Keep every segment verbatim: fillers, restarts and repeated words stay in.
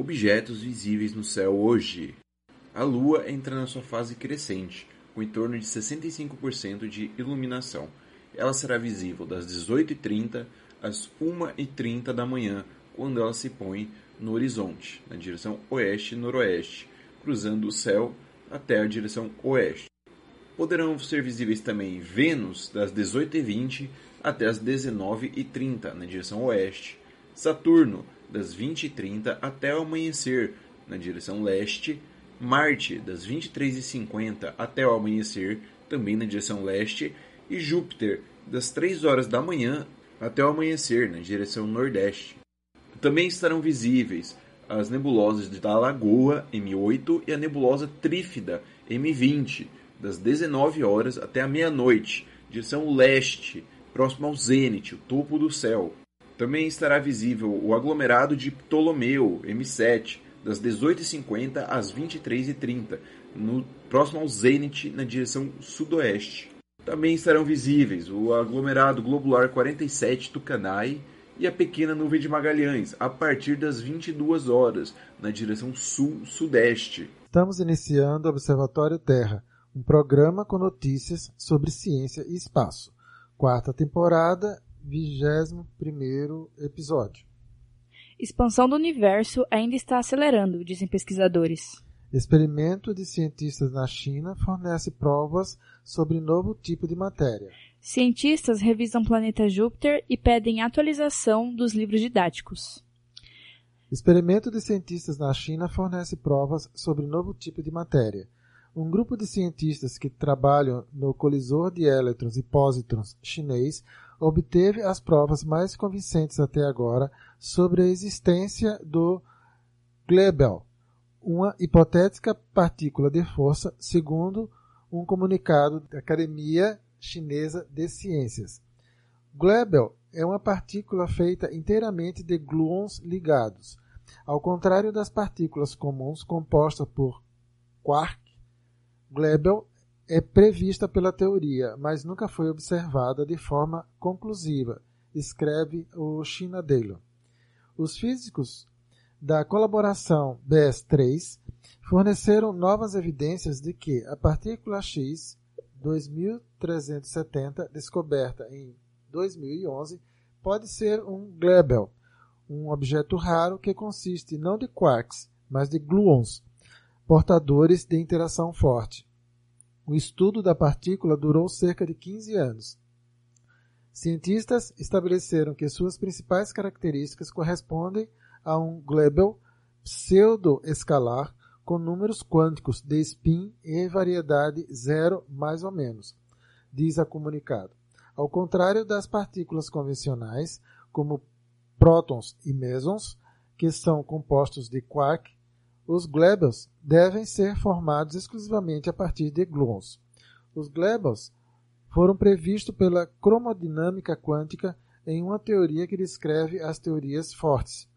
Objetos visíveis no céu hoje. A Lua entra na sua fase crescente, com em torno de sessenta e cinco por cento de iluminação. Ela será visível das dezoito e trinta às uma e trinta da manhã, quando ela se põe no horizonte, na direção oeste-noroeste, cruzando o céu até a direção oeste. Poderão ser visíveis também Vênus das dezoito e vinte até as dezenove e trinta, na direção oeste, Saturno das vinte e trinta até o amanhecer, na direção leste, Marte das vinte e três e cinquenta até o amanhecer, também na direção leste, e Júpiter das três horas da manhã até o amanhecer, na direção nordeste. Também estarão visíveis as nebulosas da Lagoa, M oito, e a nebulosa Trífida, M vinte, das dezenove horas até a meia-noite, direção leste, próximo ao zênite, o topo do céu. Também estará visível o aglomerado de Ptolomeu, M sete, das dezoito e cinquenta às vinte e três e trinta, no, próximo ao zênite, na direção sudoeste. Também estarão visíveis o aglomerado globular quarenta e sete Tucanae e a pequena nuvem de Magalhães, a partir das vinte e duas horas, na direção sul-sudeste. Estamos iniciando o Observatório Terra, um programa com notícias sobre ciência e espaço. Quarta temporada, vigésimo primeiro episódio. Expansão do universo ainda está acelerando, dizem pesquisadores. Experimento de cientistas na China fornece provas sobre novo tipo de matéria. Cientistas revisam o planeta Júpiter e pedem atualização dos livros didáticos. Experimento de cientistas na China fornece provas sobre novo tipo de matéria. Um grupo de cientistas que trabalham no colisor de elétrons e pósitrons chinês obteve as provas mais convincentes até agora sobre a existência do Glebel, uma hipotética partícula de força, segundo um comunicado da Academia Chinesa de Ciências. Glebel é uma partícula feita inteiramente de gluons ligados. Ao contrário das partículas comuns compostas por quark, Glebel é prevista pela teoria, mas nunca foi observada de forma conclusiva, escreve o China Daily. Os físicos da colaboração B S três forneceram novas evidências de que a partícula X dois mil trezentos e setenta, descoberta em dois mil e onze, pode ser um Glebel, um objeto raro que consiste não de quarks, mas de gluons, portadores de interação forte. O estudo da partícula durou cerca de quinze anos. Cientistas estabeleceram que suas principais características correspondem a um Glebel pseudo-escalar com números quânticos de spin e variedade zero mais ou menos, diz a comunicado. Ao contrário das partículas convencionais, como prótons e mesons, que são compostos de quark, os Glebels devem ser formados exclusivamente a partir de gluons. Os Glebels foram previstos pela cromodinâmica quântica em uma teoria que descreve as teorias fortes.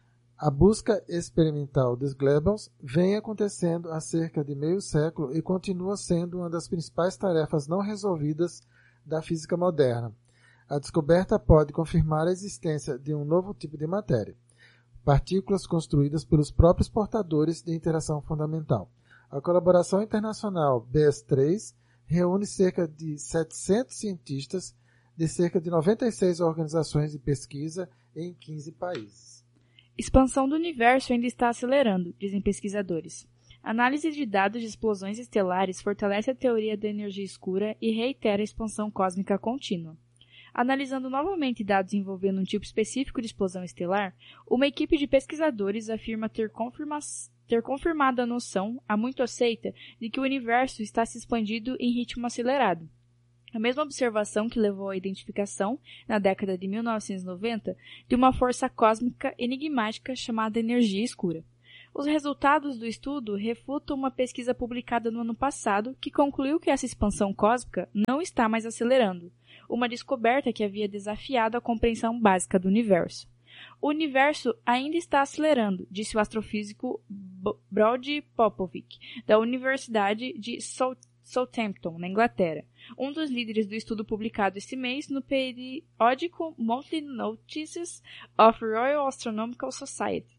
A busca experimental dos Glebels vem acontecendo há cerca de meio século e continua sendo uma das principais tarefas não resolvidas da física moderna. A descoberta pode confirmar a existência de um novo tipo de matéria, partículas construídas pelos próprios portadores de interação fundamental. A colaboração internacional B S três reúne cerca de setecentos cientistas de cerca de noventa e seis organizações de pesquisa em quinze países. Expansão do universo ainda está acelerando, dizem pesquisadores. Análise de dados de explosões estelares fortalece a teoria da energia escura e reitera a expansão cósmica contínua. Analisando novamente dados envolvendo um tipo específico de explosão estelar, uma equipe de pesquisadores afirma ter, confirma- ter confirmado a noção, há muito aceita, de que o universo está se expandindo em ritmo acelerado. A mesma observação que levou à identificação, na década de mil novecentos e noventa, de uma força cósmica enigmática chamada energia escura. Os resultados do estudo refutam uma pesquisa publicada no ano passado que concluiu que essa expansão cósmica não está mais acelerando, uma descoberta que havia desafiado a compreensão básica do universo. O universo ainda está acelerando, disse o astrofísico Brody Popovic, da Universidade de Southampton, na Inglaterra, um dos líderes do estudo publicado este mês no periódico Monthly Notices of Royal Astronomical Society.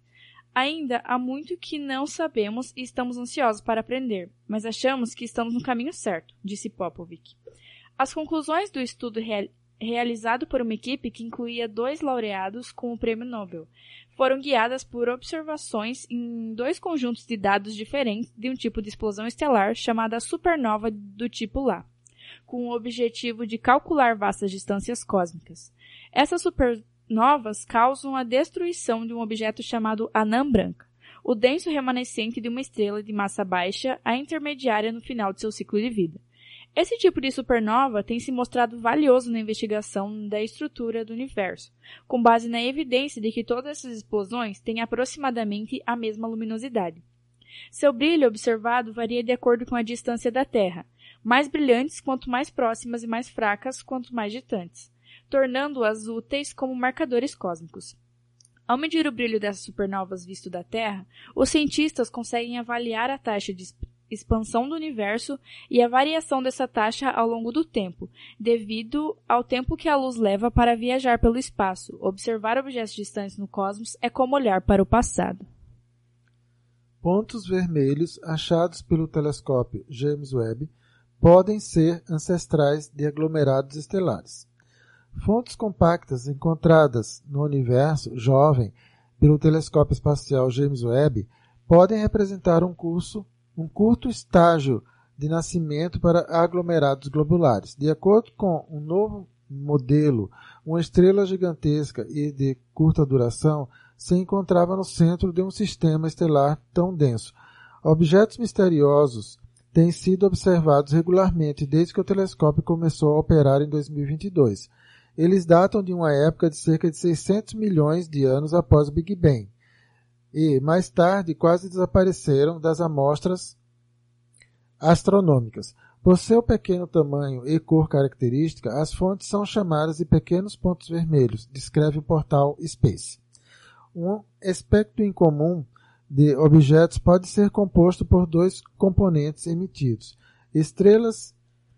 Ainda há muito que não sabemos e estamos ansiosos para aprender, mas achamos que estamos no caminho certo, disse Popovic. As conclusões do estudo real... realizado por uma equipe que incluía dois laureados com o Prêmio Nobel foram guiadas por observações em dois conjuntos de dados diferentes de um tipo de explosão estelar chamada supernova do tipo Lá, com o objetivo de calcular vastas distâncias cósmicas. Essas supernovas causam a destruição de um objeto chamado anã branca, o denso remanescente de uma estrela de massa baixa, a intermediária no final de seu ciclo de vida. Esse tipo de supernova tem se mostrado valioso na investigação da estrutura do universo, com base na evidência de que todas essas explosões têm aproximadamente a mesma luminosidade. Seu brilho observado varia de acordo com a distância da Terra, mais brilhantes quanto mais próximas e mais fracas quanto mais distantes, tornando-as úteis como marcadores cósmicos. Ao medir o brilho dessas supernovas visto da Terra, os cientistas conseguem avaliar a taxa de expansão do universo e a variação dessa taxa ao longo do tempo, devido ao tempo que a luz leva para viajar pelo espaço. Observar objetos distantes no cosmos é como olhar para o passado. Pontos vermelhos achados pelo telescópio James Webb podem ser ancestrais de aglomerados estelares. Fontes compactas encontradas no universo jovem pelo telescópio espacial James Webb podem representar um curso um curto estágio de nascimento para aglomerados globulares. De acordo com um novo modelo, uma estrela gigantesca e de curta duração se encontrava no centro de um sistema estelar tão denso. Objetos misteriosos têm sido observados regularmente desde que o telescópio começou a operar em dois mil e vinte e dois. Eles datam de uma época de cerca de seiscentos milhões de anos após o Big Bang. E, mais tarde, quase desapareceram das amostras astronômicas. Por seu pequeno tamanho e cor característica, as fontes são chamadas de pequenos pontos vermelhos, descreve o portal Space. Um espectro incomum de objetos pode ser composto por dois componentes emitidos. Estrelas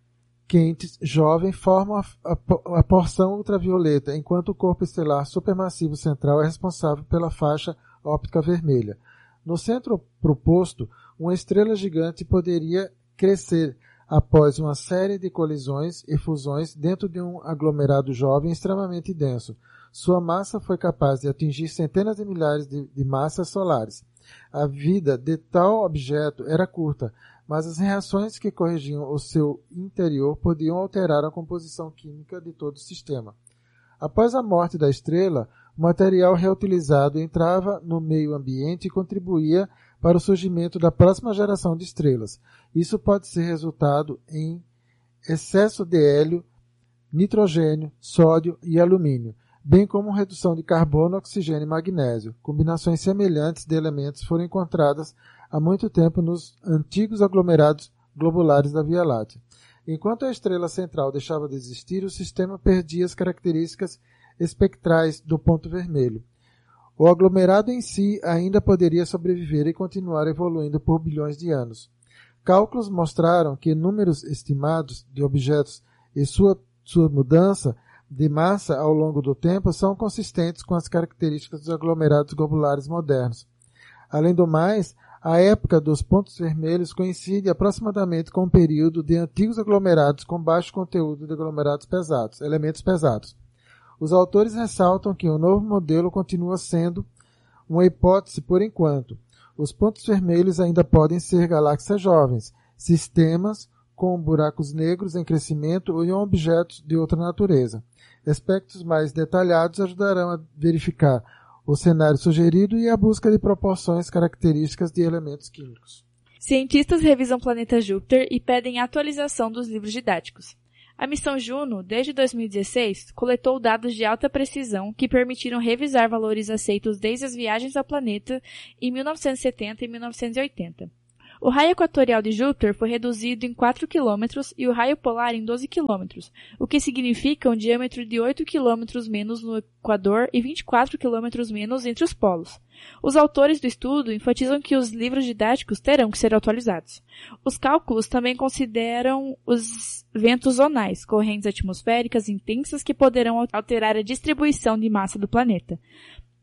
quentes jovens formam a, a, a porção ultravioleta, enquanto o corpo estelar supermassivo central é responsável pela faixa óptica vermelha. No centro proposto, uma estrela gigante poderia crescer após uma série de colisões e fusões dentro de um aglomerado jovem extremamente denso. Sua massa foi capaz de atingir centenas de milhares de, de massas solares. A vida de tal objeto era curta, mas as reações que corrigiam o seu interior podiam alterar a composição química de todo o sistema. Após a morte da estrela, o material reutilizado entrava no meio ambiente e contribuía para o surgimento da próxima geração de estrelas. Isso pode ser resultado em excesso de hélio, nitrogênio, sódio e alumínio, bem como redução de carbono, oxigênio e magnésio. Combinações semelhantes de elementos foram encontradas há muito tempo nos antigos aglomerados globulares da Via Láctea. Enquanto a estrela central deixava de existir, o sistema perdia as características espectrais do ponto vermelho. O aglomerado em si ainda poderia sobreviver e continuar evoluindo por bilhões de anos. Cálculos mostraram que números estimados de objetos e sua, sua mudança de massa ao longo do tempo são consistentes com as características dos aglomerados globulares modernos. Além do mais, a época dos pontos vermelhos coincide aproximadamente com o período de antigos aglomerados com baixo conteúdo de aglomerados pesados, elementos pesados. Os autores ressaltam que o novo modelo continua sendo uma hipótese por enquanto. Os pontos vermelhos ainda podem ser galáxias jovens, sistemas com buracos negros em crescimento ou objetos de outra natureza. Aspectos mais detalhados ajudarão a verificar o cenário sugerido e a busca de proporções características de elementos químicos. Cientistas revisam o planeta Júpiter e pedem atualização dos livros didáticos. A missão Juno, desde dois mil e dezesseis, coletou dados de alta precisão que permitiram revisar valores aceitos desde as viagens ao planeta em mil novecentos e setenta e mil novecentos e oitenta. O raio equatorial de Júpiter foi reduzido em quatro quilômetros e o raio polar em doze quilômetros, o que significa um diâmetro de oito quilômetros menos no Equador e vinte e quatro quilômetros menos entre os polos. Os autores do estudo enfatizam que os livros didáticos terão que ser atualizados. Os cálculos também consideram os ventos zonais, correntes atmosféricas intensas que poderão alterar a distribuição de massa do planeta.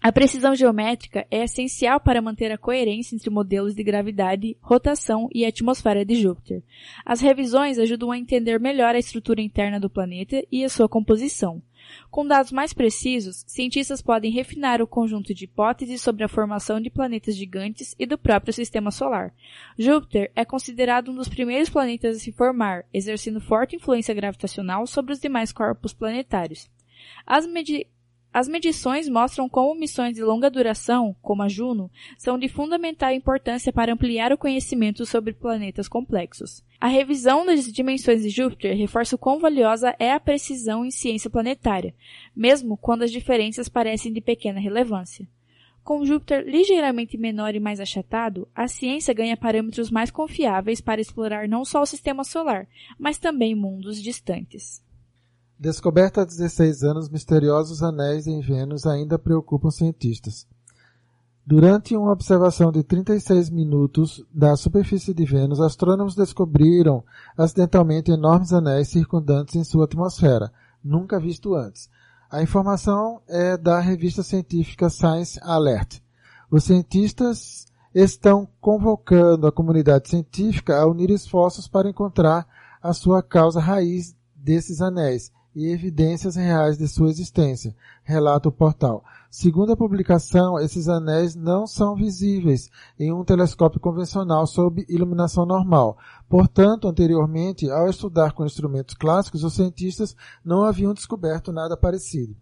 A precisão geométrica é essencial para manter a coerência entre modelos de gravidade, rotação e atmosfera de Júpiter. As revisões ajudam a entender melhor a estrutura interna do planeta e a sua composição. Com dados mais precisos, cientistas podem refinar o conjunto de hipóteses sobre a formação de planetas gigantes e do próprio sistema solar. Júpiter é considerado um dos primeiros planetas a se formar, exercendo forte influência gravitacional sobre os demais corpos planetários. As medi- As medições mostram como missões de longa duração, como a Juno, são de fundamental importância para ampliar o conhecimento sobre planetas complexos. A revisão das dimensões de Júpiter reforça o quão valiosa é a precisão em ciência planetária, mesmo quando as diferenças parecem de pequena relevância. Com Júpiter ligeiramente menor e mais achatado, a ciência ganha parâmetros mais confiáveis para explorar não só o sistema solar, mas também mundos distantes. Descoberta há dezesseis anos, misteriosos anéis em Vênus ainda preocupam cientistas. Durante uma observação de trinta e seis minutos da superfície de Vênus, astrônomos descobriram acidentalmente enormes anéis circundantes em sua atmosfera, nunca visto antes. A informação é da revista científica Science Alert. Os cientistas estão convocando a comunidade científica a unir esforços para encontrar a sua causa raiz desses anéis e evidências reais de sua existência, relata o portal. Segundo a publicação, esses anéis não são visíveis em um telescópio convencional sob iluminação normal. Portanto, anteriormente, ao estudar com instrumentos clássicos, os cientistas não haviam descoberto nada parecido.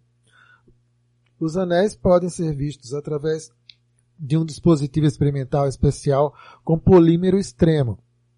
Os anéis podem ser vistos através de um dispositivo experimental especial com polímero extremo,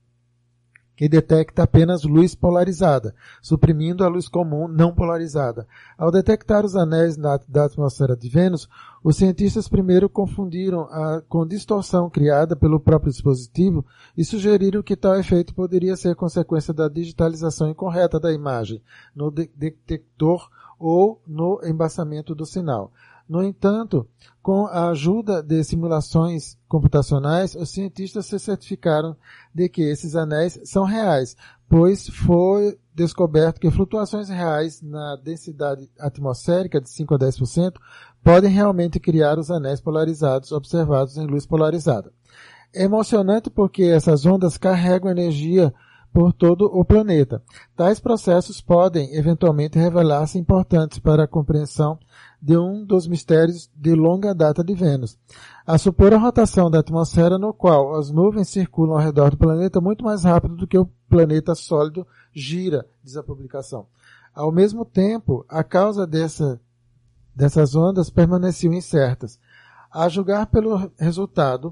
que detecta apenas luz polarizada, suprimindo a luz comum não polarizada. Ao detectar os anéis na, da atmosfera de Vênus, os cientistas primeiro confundiram a, com distorção criada pelo próprio dispositivo e sugeriram que tal efeito poderia ser consequência da digitalização incorreta da imagem no de- detector ou no embaçamento do sinal. No entanto, com a ajuda de simulações computacionais, os cientistas se certificaram de que esses anéis são reais, pois foi descoberto que flutuações reais na densidade atmosférica de cinco a dez por cento podem realmente criar os anéis polarizados observados em luz polarizada. É emocionante porque essas ondas carregam energia por todo o planeta. Tais processos podem, eventualmente, revelar-se importantes para a compreensão de um dos mistérios de longa data de Vênus. A supor a rotação da atmosfera no qual as nuvens circulam ao redor do planeta muito mais rápido do que o planeta sólido gira, diz a publicação. Ao mesmo tempo, a causa dessa, dessas ondas permaneciam incertas. A julgar pelo resultado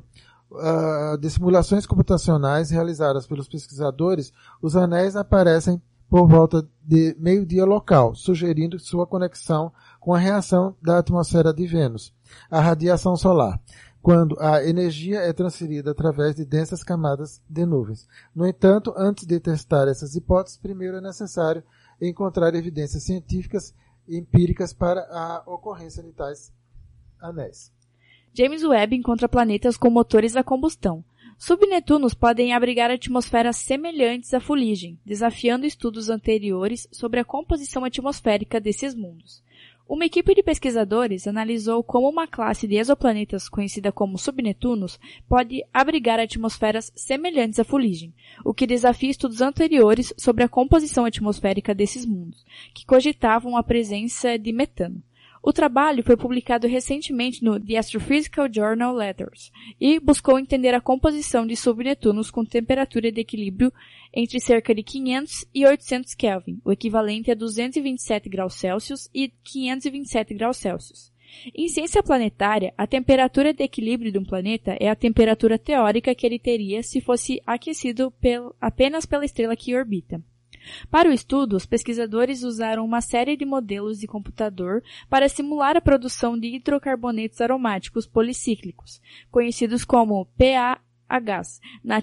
Uh, de simulações computacionais realizadas pelos pesquisadores, os anéis aparecem por volta de meio-dia local, sugerindo sua conexão com a reação da atmosfera de Vênus, a radiação solar, quando a energia é transferida através de densas camadas de nuvens. No entanto, antes de testar essas hipóteses, primeiro é necessário encontrar evidências científicas e empíricas para a ocorrência de tais anéis. James Webb encontra planetas com motores a combustão. Subnetunos podem abrigar atmosferas semelhantes à fuligem, desafiando estudos anteriores sobre a composição atmosférica desses mundos. Uma equipe de pesquisadores analisou como uma classe de exoplanetas conhecida como subnetunos pode abrigar atmosferas semelhantes à fuligem, o que desafia estudos anteriores sobre a composição atmosférica desses mundos, que cogitavam a presença de metano. O trabalho foi publicado recentemente no The Astrophysical Journal Letters e buscou entender a composição de subnetunos com temperatura de equilíbrio entre cerca de quinhentos e oitocentos Kelvin, o equivalente a duzentos e vinte e sete graus Celsius e quinhentos e vinte e sete graus Celsius. Em ciência planetária, a temperatura de equilíbrio de um planeta é a temperatura teórica que ele teria se fosse aquecido pel- apenas pela estrela que orbita. Para o estudo, os pesquisadores usaram uma série de modelos de computador para simular a produção de hidrocarbonetos aromáticos policíclicos, conhecidos como P A Hs,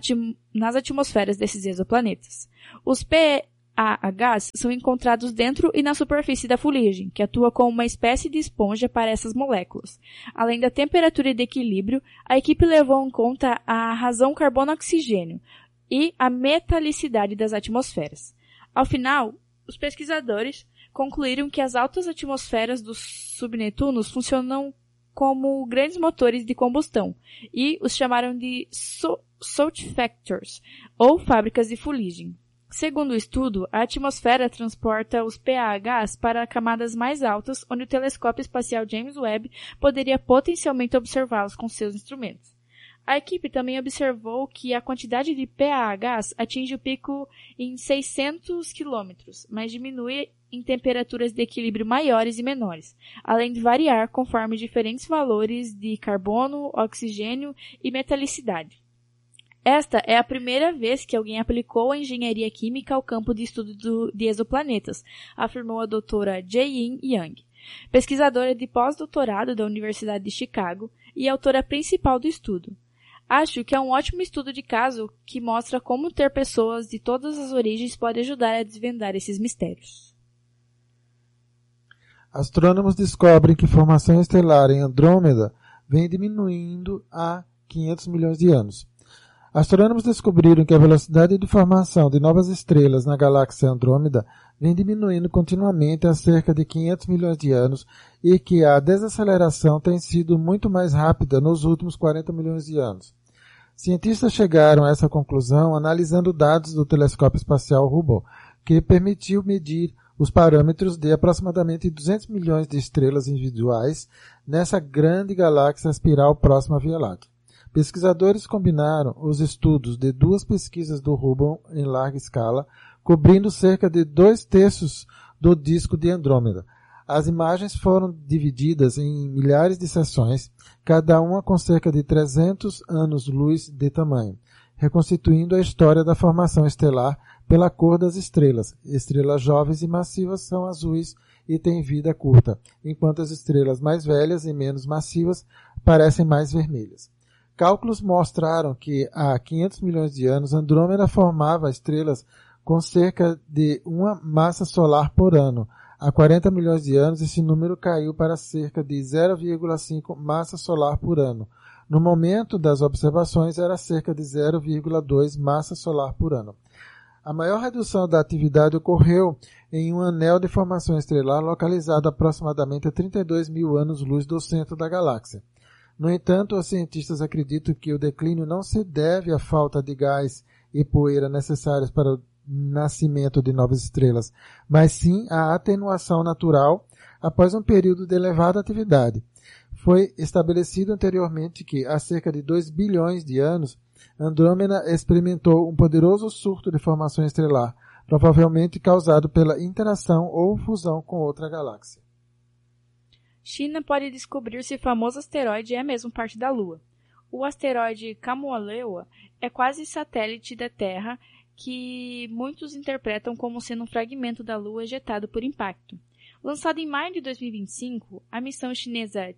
nas atmosferas desses exoplanetas. Os P A Hs são encontrados dentro e na superfície da fuligem, que atua como uma espécie de esponja para essas moléculas. Além da temperatura de equilíbrio, a equipe levou em conta a razão carbono-oxigênio e a metalicidade das atmosferas. Ao final, os pesquisadores concluíram que as altas atmosferas dos subnetunos funcionam como grandes motores de combustão, e os chamaram de so- salt factors, ou fábricas de fuligem. Segundo o estudo, a atmosfera transporta os P A Hs para camadas mais altas, onde o telescópio espacial James Webb poderia potencialmente observá-los com seus instrumentos. A equipe também observou que a quantidade de P A Hs atinge o pico em seiscentos quilômetros, mas diminui em temperaturas de equilíbrio maiores e menores, além de variar conforme diferentes valores de carbono, oxigênio e metalicidade. Esta é a primeira vez que alguém aplicou a engenharia química ao campo de estudo do, de exoplanetas, afirmou a doutora Jae-in Yang, pesquisadora de pós-doutorado da Universidade de Chicago e autora principal do estudo. Acho que é um ótimo estudo de caso que mostra como ter pessoas de todas as origens pode ajudar a desvendar esses mistérios. Astrônomos descobrem que formação estelar em Andrômeda vem diminuindo há quinhentos milhões de anos. Astrônomos descobriram que a velocidade de formação de novas estrelas na galáxia Andrômeda vem diminuindo continuamente há cerca de quinhentos milhões de anos e que a desaceleração tem sido muito mais rápida nos últimos quarenta milhões de anos. Cientistas chegaram a essa conclusão analisando dados do telescópio espacial Hubble, que permitiu medir os parâmetros de aproximadamente duzentos milhões de estrelas individuais nessa grande galáxia espiral próxima à Via Láctea. Pesquisadores combinaram os estudos de duas pesquisas do Hubble em larga escala, cobrindo cerca de dois terços do disco de Andrômeda. As imagens foram divididas em milhares de seções, cada uma com cerca de trezentos anos-luz de tamanho, reconstituindo a história da formação estelar pela cor das estrelas. Estrelas jovens e massivas são azuis e têm vida curta, enquanto as estrelas mais velhas e menos massivas parecem mais vermelhas. Cálculos mostraram que há quinhentos milhões de anos Andrômeda formava estrelas com cerca de uma massa solar por ano. Há quarenta milhões de anos esse número caiu para cerca de zero vírgula cinco massa solar por ano. No momento das observações era cerca de zero vírgula dois massa solar por ano. A maior redução da atividade ocorreu em um anel de formação estelar localizado aproximadamente a trinta e dois mil anos-luz do centro da galáxia. No entanto, os cientistas acreditam que o declínio não se deve à falta de gás e poeira necessários para o nascimento de novas estrelas, mas sim à atenuação natural após um período de elevada atividade. Foi estabelecido anteriormente que, há cerca de dois bilhões de anos, Andrômeda experimentou um poderoso surto de formação estelar, provavelmente causado pela interação ou fusão com outra galáxia. China pode descobrir se o famoso asteroide é mesmo parte da Lua. O asteroide Kamoa-Lewa é quase satélite da Terra, que muitos interpretam como sendo um fragmento da Lua ejetado por impacto. Lançado em maio de dois mil e vinte e cinco, a missão chinesa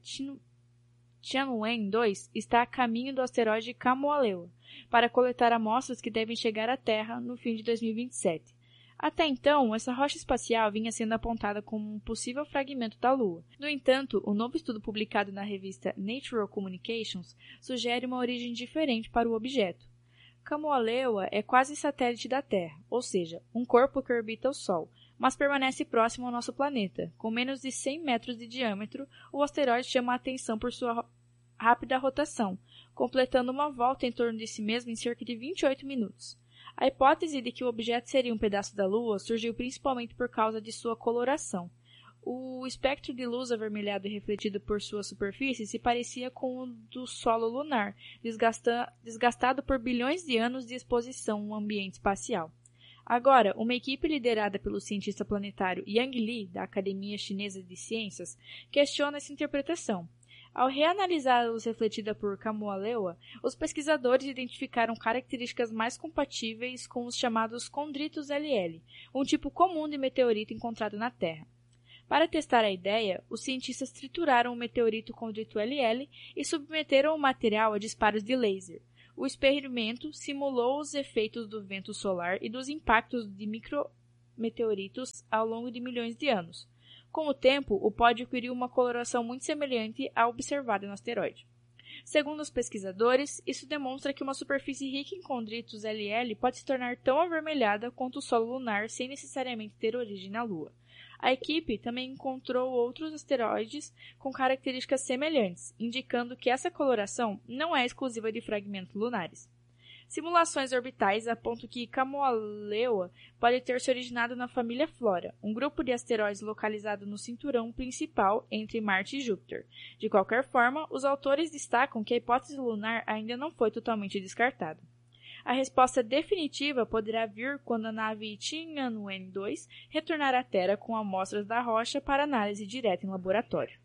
Tianwen dois está a caminho do asteroide Kamoa-Lewa para coletar amostras que devem chegar à Terra no fim de dois mil e vinte e sete. Até então, essa rocha espacial vinha sendo apontada como um possível fragmento da Lua. No entanto, o novo estudo publicado na revista Nature Communications sugere uma origem diferente para o objeto. Kamoa-Lewa é quase satélite da Terra, ou seja, um corpo que orbita o Sol, mas permanece próximo ao nosso planeta. Com menos de cem metros de diâmetro, o asteroide chama a atenção por sua rápida rotação, completando uma volta em torno de si mesmo em cerca de vinte e oito minutos. A hipótese de que o objeto seria um pedaço da Lua surgiu principalmente por causa de sua coloração. O espectro de luz avermelhado refletido por sua superfície se parecia com o do solo lunar, desgasta- desgastado por bilhões de anos de exposição a um ambiente espacial. Agora, uma equipe liderada pelo cientista planetário Yang Li, da Academia Chinesa de Ciências, questiona essa interpretação. Ao reanalisar a luz refletida por Kamoa-Lewa, os pesquisadores identificaram características mais compatíveis com os chamados condritos L L, um tipo comum de meteorito encontrado na Terra. Para testar a ideia, os cientistas trituraram o meteorito condrito L L e submeteram o material a disparos de laser. O experimento simulou os efeitos do vento solar e dos impactos de micrometeoritos ao longo de milhões de anos. Com o tempo, o pó adquiriu uma coloração muito semelhante à observada no asteroide. Segundo os pesquisadores, isso demonstra que uma superfície rica em condritos L L pode se tornar tão avermelhada quanto o solo lunar sem necessariamente ter origem na Lua. A equipe também encontrou outros asteroides com características semelhantes, indicando que essa coloração não é exclusiva de fragmentos lunares. Simulações orbitais apontam que Kamoa-Leoa pode ter se originado na família Flora, um grupo de asteroides localizado no cinturão principal entre Marte e Júpiter. De qualquer forma, os autores destacam que a hipótese lunar ainda não foi totalmente descartada. A resposta definitiva poderá vir quando a nave Tianwen dois retornar à Terra com amostras da rocha para análise direta em laboratório.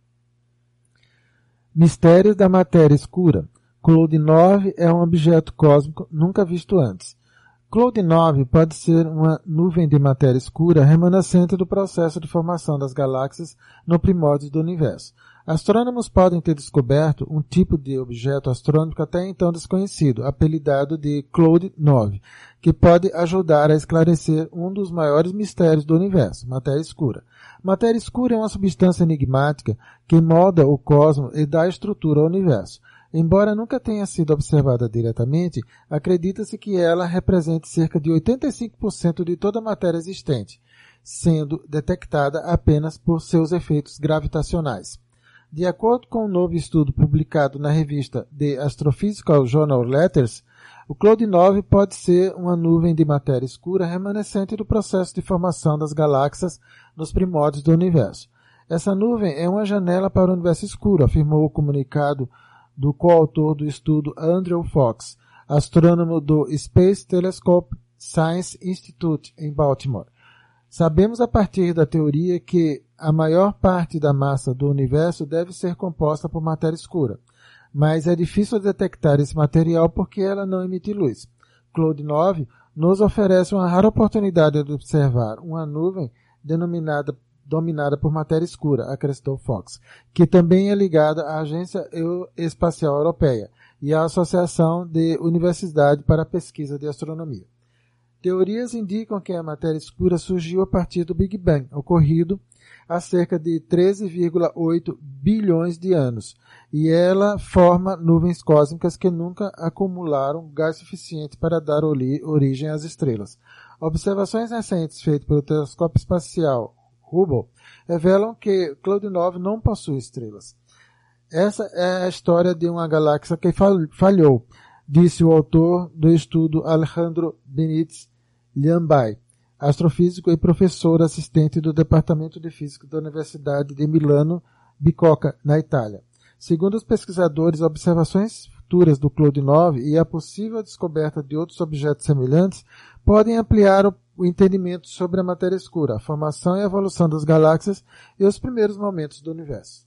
Mistérios da matéria escura. Cloud nove é um objeto cósmico nunca visto antes. Cloud nove pode ser uma nuvem de matéria escura remanescente do processo de formação das galáxias no primórdio do universo. Astrônomos podem ter descoberto um tipo de objeto astrônomico até então desconhecido, apelidado de Cloud nove, que pode ajudar a esclarecer um dos maiores mistérios do universo, matéria escura. Matéria escura é uma substância enigmática que molda o cosmos e dá estrutura ao universo. Embora nunca tenha sido observada diretamente, acredita-se que ela represente cerca de oitenta e cinco por cento de toda a matéria existente, sendo detectada apenas por seus efeitos gravitacionais. De acordo com um novo estudo publicado na revista The Astrophysical Journal Letters, o Cloud nove pode ser uma nuvem de matéria escura remanescente do processo de formação das galáxias nos primórdios do universo. Essa nuvem é uma janela para o universo escuro, afirmou o comunicado do coautor do estudo Andrew Fox, astrônomo do Space Telescope Science Institute em Baltimore. Sabemos a partir da teoria que a maior parte da massa do universo deve ser composta por matéria escura, mas é difícil detectar esse material porque ela não emite luz. Cloud nove nos oferece uma rara oportunidade de observar uma nuvem denominada dominada por matéria escura, acrescentou Fox, que também é ligada à Agência Espacial Europeia e à Associação de Universidade para a Pesquisa de Astronomia. Teorias indicam que a matéria escura surgiu a partir do Big Bang, ocorrido há cerca de treze vírgula oito bilhões de anos, e ela forma nuvens cósmicas que nunca acumularam gás suficiente para dar origem às estrelas. Observações recentes feitas pelo telescópio espacial Hubble revelam que Cloud nove não possui estrelas. Essa é a história de uma galáxia que falhou, disse o autor do estudo Alejandro Benítez Llambay, astrofísico e professor assistente do Departamento de Física da Universidade de Milano Bicocca, na Itália. Segundo os pesquisadores, observações futuras do Cloud nove e a possível descoberta de outros objetos semelhantes podem ampliar o o entendimento sobre a matéria escura, a formação e a evolução das galáxias e os primeiros momentos do universo.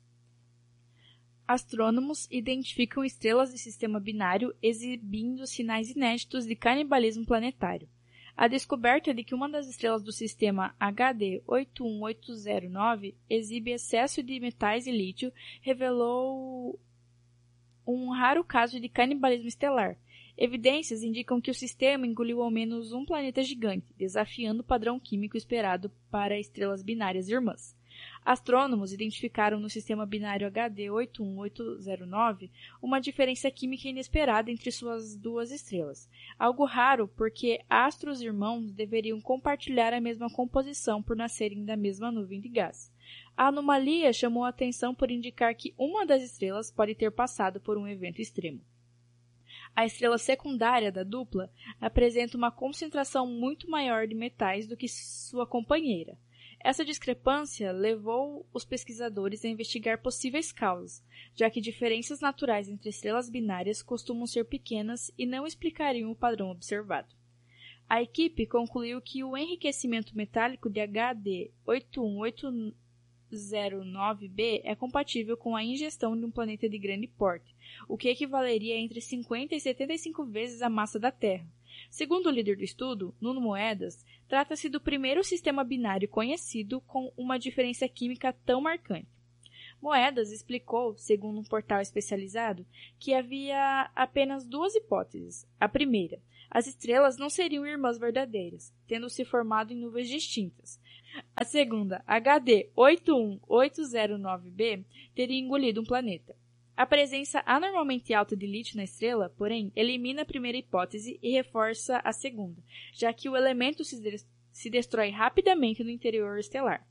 Astrônomos identificam estrelas de sistema binário exibindo sinais inéditos de canibalismo planetário. A descoberta de que uma das estrelas do sistema H D oito um oito zero nove exibe excesso de metais e lítio revelou um raro caso de canibalismo estelar. Evidências indicam que o sistema engoliu ao menos um planeta gigante, desafiando o padrão químico esperado para estrelas binárias irmãs. Astrônomos identificaram no sistema binário H D oito um oito zero nove uma diferença química inesperada entre suas duas estrelas, algo raro porque astros irmãos deveriam compartilhar a mesma composição por nascerem da mesma nuvem de gás. A anomalia chamou a atenção por indicar que uma das estrelas pode ter passado por um evento extremo. A estrela secundária da dupla apresenta uma concentração muito maior de metais do que sua companheira. Essa discrepância levou os pesquisadores a investigar possíveis causas, já que diferenças naturais entre estrelas binárias costumam ser pequenas e não explicariam o padrão observado. A equipe concluiu que o enriquecimento metálico de H D oito um oito zero nove b é compatível com a ingestão de um planeta de grande porte, o que equivaleria a entre cinquenta e setenta e cinco vezes a massa da Terra. Segundo o líder do estudo, Nuno Moedas, trata-se do primeiro sistema binário conhecido com uma diferença química tão marcante. Moedas explicou, segundo um portal especializado, que havia apenas duas hipóteses. A primeira, as estrelas não seriam irmãs verdadeiras, tendo se formado em nuvens distintas. A segunda, H D oito um oito zero nove b, teria engolido um planeta. A presença anormalmente alta de lítio na estrela, porém, elimina a primeira hipótese e reforça a segunda, já que o elemento se, de- se destrói rapidamente no interior estelar.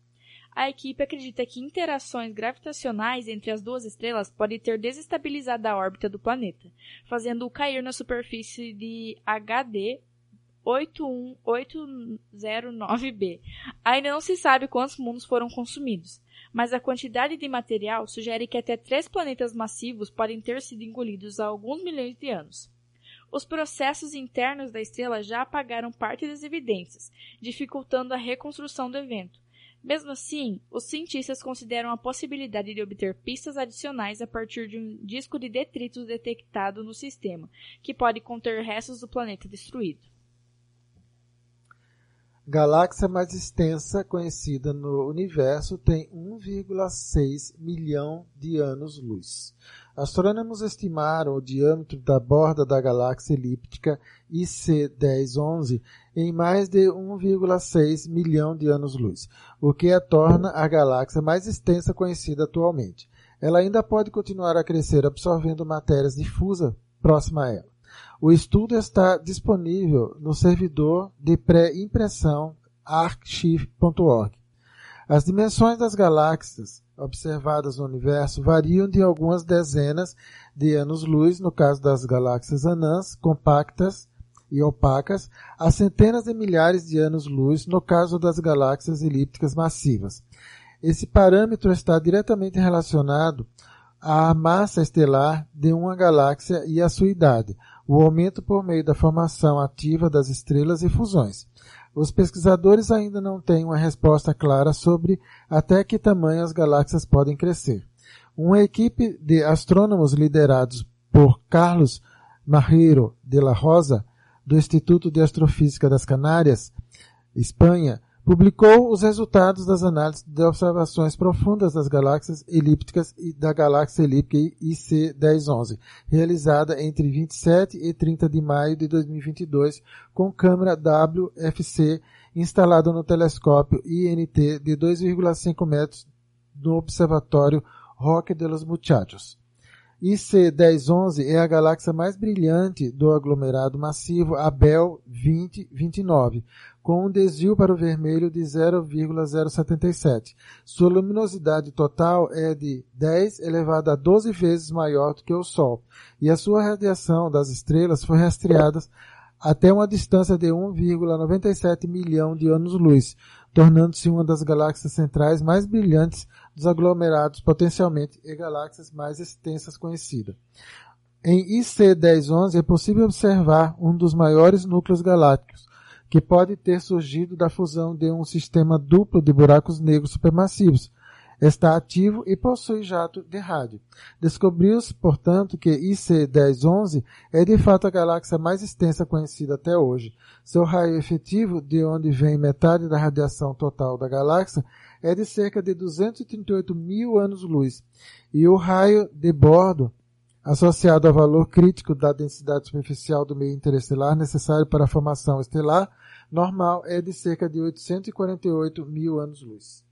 A equipe acredita que interações gravitacionais entre as duas estrelas podem ter desestabilizado a órbita do planeta, fazendo-o cair na superfície de H D oito um oito zero nove b. Ainda não se sabe quantos mundos foram consumidos, mas a quantidade de material sugere que até três planetas massivos podem ter sido engolidos há alguns milhões de anos. Os processos internos da estrela já apagaram parte das evidências, dificultando a reconstrução do evento. Mesmo assim, os cientistas consideram a possibilidade de obter pistas adicionais a partir de um disco de detritos detectado no sistema, que pode conter restos do planeta destruído. Galáxia mais extensa conhecida no universo tem um vírgula seis milhão de anos-luz. Astrônomos estimaram o diâmetro da borda da galáxia elíptica I C dez onze em mais de um vírgula seis milhão de anos-luz, o que a torna a galáxia mais extensa conhecida atualmente. Ela ainda pode continuar a crescer absorvendo matérias difusas próximas a ela. O estudo está disponível no servidor de pré-impressão archive ponto org. As dimensões das galáxias observadas no universo variam de algumas dezenas de anos-luz, no caso das galáxias anãs, compactas e opacas, a centenas de milhares de anos-luz, no caso das galáxias elípticas massivas. Esse parâmetro está diretamente relacionado à massa estelar de uma galáxia e à sua idade, o aumento por meio da formação ativa das estrelas e fusões. Os pesquisadores ainda não têm uma resposta clara sobre até que tamanho as galáxias podem crescer. Uma equipe de astrônomos liderados por Carlos Marreiro de la Rosa, do Instituto de Astrofísica das Canárias, Espanha, publicou os resultados das análises de observações profundas das galáxias elípticas e da galáxia elíptica I C dez onze, realizada entre vinte e sete e trinta de maio de dois mil e vinte e dois, com câmera W F C instalada no telescópio I N T de dois vírgula cinco metros no Observatório Roque de los Muchachos. I C dez onze é a galáxia mais brilhante do aglomerado massivo Abell vinte vinte e nove, com um desvio para o vermelho de zero vírgula zero setenta e sete. Sua luminosidade total é de dez elevado a doze vezes maior do que o Sol, e a sua radiação das estrelas foi rastreada até uma distância de um vírgula noventa e sete milhão de anos-luz, tornando-se uma das galáxias centrais mais brilhantes dos aglomerados potencialmente e galáxias mais extensas conhecidas. Em I C dez onze é possível observar um dos maiores núcleos galácticos, que pode ter surgido da fusão de um sistema duplo de buracos negros supermassivos. Está ativo e possui jato de rádio. Descobriu-se, portanto, que I C dez onze é de fato a galáxia mais extensa conhecida até hoje. Seu raio efetivo, de onde vem metade da radiação total da galáxia, é de cerca de duzentos e trinta e oito mil anos-luz, e o raio de bordo, associado ao valor crítico da densidade superficial do meio interestelar necessário para a formação estelar normal, é de cerca de oitocentos e quarenta e oito mil anos-luz.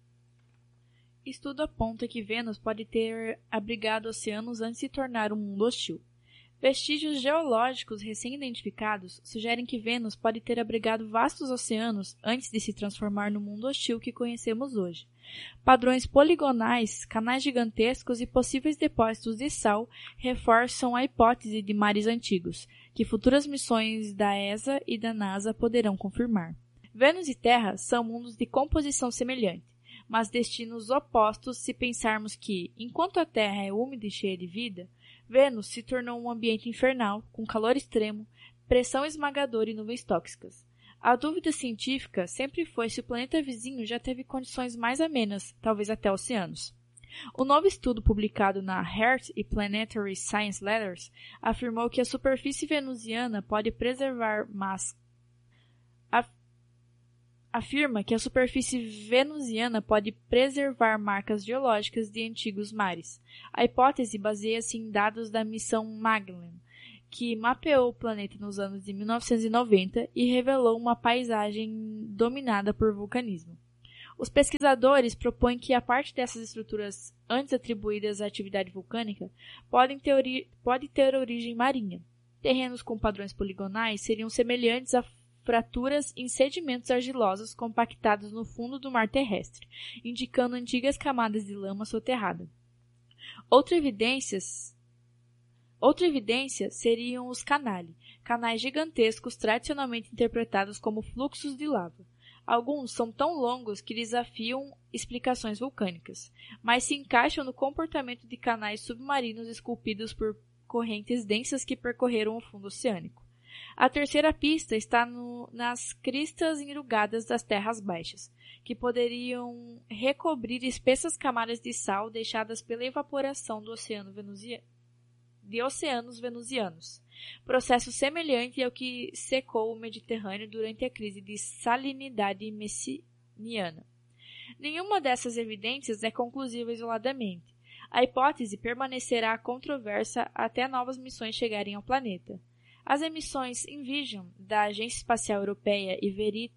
Estudo aponta que Vênus pode ter abrigado oceanos antes de se tornar um mundo hostil. Vestígios geológicos recém-identificados sugerem que Vênus pode ter abrigado vastos oceanos antes de se transformar no mundo hostil que conhecemos hoje. Padrões poligonais, canais gigantescos e possíveis depósitos de sal reforçam a hipótese de mares antigos, que futuras missões da E S A e da NASA poderão confirmar. Vênus e Terra são mundos de composição semelhante, mas destinos opostos se pensarmos que, enquanto a Terra é úmida e cheia de vida, Vênus se tornou um ambiente infernal, com calor extremo, pressão esmagadora e nuvens tóxicas. A dúvida científica sempre foi se o planeta vizinho já teve condições mais amenas, talvez até oceanos. O novo estudo publicado na Earth e Planetary Science Letters afirmou que a superfície venusiana pode preservar mas... afirma que a superfície venusiana pode preservar marcas geológicas de antigos mares. A hipótese baseia-se em dados da missão Magellan, que mapeou o planeta nos anos de mil novecentos e noventa e revelou uma paisagem dominada por vulcanismo. Os pesquisadores propõem que a parte dessas estruturas antes atribuídas à atividade vulcânica podem ter, ori- pode ter origem marinha. Terrenos com padrões poligonais seriam semelhantes a fraturas em sedimentos argilosos compactados no fundo do mar terrestre, indicando antigas camadas de lama soterrada. Outra evidência, outra evidência seriam os canali, canais gigantescos tradicionalmente interpretados como fluxos de lava. Alguns são tão longos que desafiam explicações vulcânicas, mas se encaixam no comportamento de canais submarinos esculpidos por correntes densas que percorreram o fundo oceânico. A terceira pista está no, nas cristas enrugadas das terras baixas, que poderiam recobrir espessas camadas de sal deixadas pela evaporação do oceano venusia, de oceanos venusianos, processo semelhante ao que secou o Mediterrâneo durante a crise de salinidade messiniana. Nenhuma dessas evidências é conclusiva isoladamente. A hipótese permanecerá controversa até novas missões chegarem ao planeta. As emissões Envision, da Agência Espacial Europeia, e, Veri...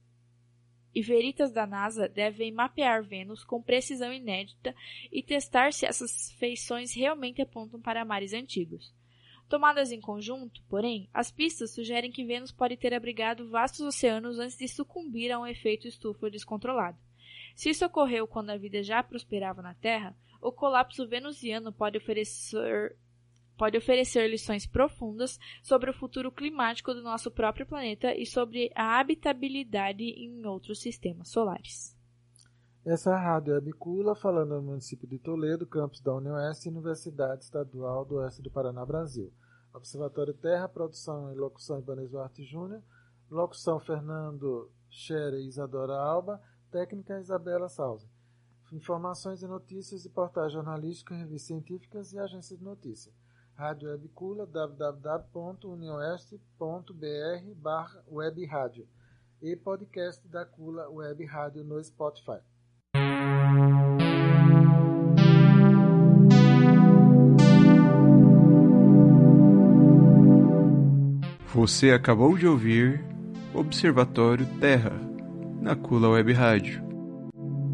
e Veritas da NASA devem mapear Vênus com precisão inédita e testar se essas feições realmente apontam para mares antigos. Tomadas em conjunto, porém, as pistas sugerem que Vênus pode ter abrigado vastos oceanos antes de sucumbir a um efeito estufa descontrolado. Se isso ocorreu quando a vida já prosperava na Terra, o colapso venusiano pode oferecer pode oferecer lições profundas sobre o futuro climático do nosso próprio planeta e sobre a habitabilidade em outros sistemas solares. Essa é a Rádio Webcula, falando no município de Toledo, campus da Unioeste e Universidade Estadual do Oeste do Paraná, Brasil. Observatório Terra, produção e locução Ibanez Duarte Júnior, locução Fernando Scherer e Isadora Alba, técnica Isabela Salza. Informações e notícias de portais jornalísticas, revistas científicas e agências de notícias. Rádio Webcula, w w w ponto unioeste ponto b r barra web rádio e podcast da Cula Web Rádio no Spotify. Você acabou de ouvir Observatório Terra, na Cula Web Rádio.